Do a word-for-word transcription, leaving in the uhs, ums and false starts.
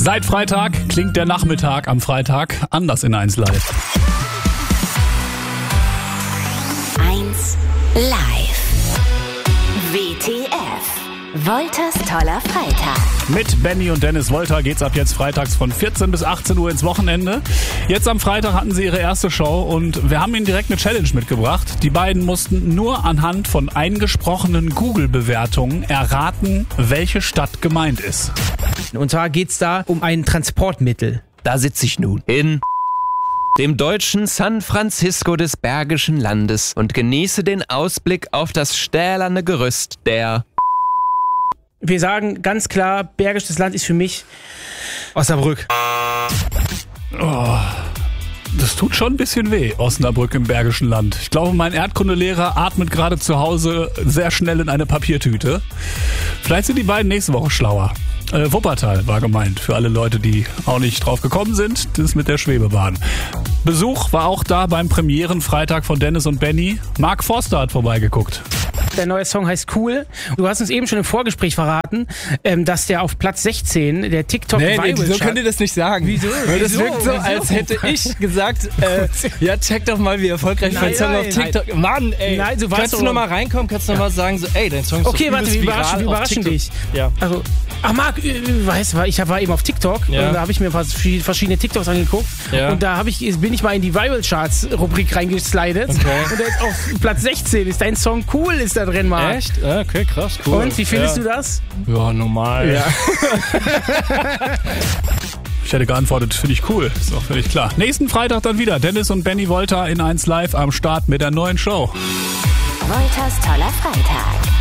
Seit Freitag klingt der Nachmittag am Freitag anders in eins Live. eins Live. W T F. Wolters toller Freitag. Mit Benny und Dennis Wolter geht's ab jetzt freitags von vierzehn bis achtzehn Uhr ins Wochenende. Jetzt am Freitag hatten sie ihre erste Show und wir haben ihnen direkt eine Challenge mitgebracht. Die beiden mussten nur anhand von eingesprochenen Google-Bewertungen erraten, welche Stadt gemeint ist. Und zwar geht's da um ein Transportmittel. Da sitze ich nun in dem deutschen San Francisco des Bergischen Landes und genieße den Ausblick auf das stählerne Gerüst der... Wir sagen ganz klar, Bergisches Land ist für mich Osnabrück. Oh, das tut schon ein bisschen weh, Osnabrück im Bergischen Land. Ich glaube, mein Erdkundelehrer atmet gerade zu Hause sehr schnell in eine Papiertüte. Vielleicht sind die beiden nächste Woche schlauer. Äh, Wuppertal war gemeint, für alle Leute, die auch nicht drauf gekommen sind. Das mit der Schwebebahn. Besuch war auch da beim Premierenfreitag von Dennis und Benny. Mark Forster hat vorbeigeguckt. Der neue Song heißt Cool. Du hast uns eben schon im Vorgespräch verraten, ähm, dass der auf Platz sechzehn der TikTok nee, Viral nee, so Chart- könnt ihr das nicht sagen. Wieso? Weil das Wieso? wirkt so, Wieso? als hätte ich gesagt, äh, ja, check doch mal, wie erfolgreich Nein, mein Song auf nein, TikTok. Mann, ey. Nein, du warst kannst du doch- noch mal reinkommen, kannst du noch mal sagen, so, ey, dein Song ist Okay, so warte, übelst wir überraschen, wir viral auf überraschen TikTok. dich. Ja. Also, ach Marc, äh, weißt du, ich war eben auf TikTok Ja. und da habe ich mir ein paar verschiedene TikToks angeguckt Ja. und da hab ich, bin ich mal in die Viral Charts Rubrik reingeslidet Okay. und da ist auf Platz sechzehn ist dein Song Cool ist da drin, Marc. Echt? Ah, okay, krass, cool. Und wie findest ja. du das? Ja, normal. Ja. Ich hätte geantwortet, finde ich cool. Ist auch völlig klar. Nächsten Freitag dann wieder Dennis und Benny Wolter in eins Live am Start mit der neuen Show. Wolters toller Freitag.